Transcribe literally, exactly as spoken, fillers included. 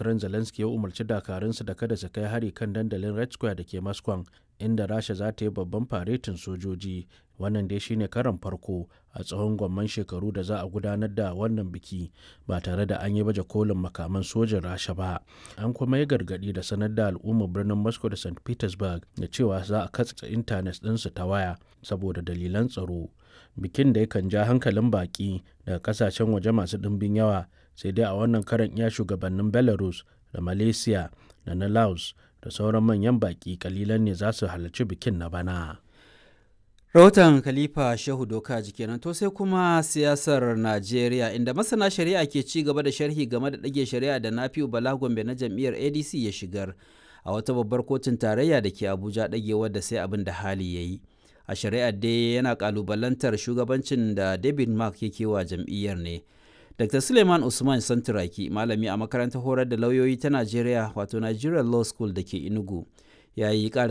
Ukraine Zelensky ya umarci dakarunsu da kada su kai hari kan dandalin Red Square da ke Moscow, inda Rasha za ta yi babban faretin sojoji. Wannan dai shine karon farko a tsawon gwamman shekaru da za a gudanar da wannan biki ba tare da an yi baje kolin makaman sojin Rasha ba. An kuma yi gargaɗi da sanar da al'ummar birnin Moscow da Saint Petersburg da cewa za a katse intanet ɗinsu ta waya saboda dalilan tsaro. Bikin da yakan ja hankalin baƙi daga ƙasashen waje masu ɗimbin yawa, sai dai a wannan karan iya shugabannin Belarus da Malaysia da na Laos da sauran manyan baƙi kalilan ne za su halarci bikin na bana. Rahoton Khalifa Shehu Doka kenan. To sai kuma siyasar Najeriya, inda masana shari'a ke ci gaba da sharhi game da ɗage shari'a da Nafi'u Bala Gombe na jam'iyyar A D C ya shigar a wata babbar kotun tarayya da ke Abuja, ɗagewar da sai abin da hali ya yi. A shari'ar dai yana kalubalantar shugabancin da David Mark yake wa jam'iyyar ne. Doctor Suleiman Usman Santuraki, malami a makarantar horar da lauyoyi ta Najeriya wato Nigerian Law School da ke Enugu, ya yi